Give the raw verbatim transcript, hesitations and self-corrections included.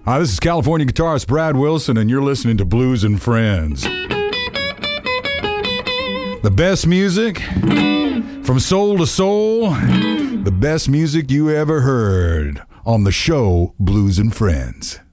Hi, this is California guitarist Brad Wilson, and you're listening to Blues and Friends. The best music from soul to soul, the best music you ever heard on the show Blues and Friends.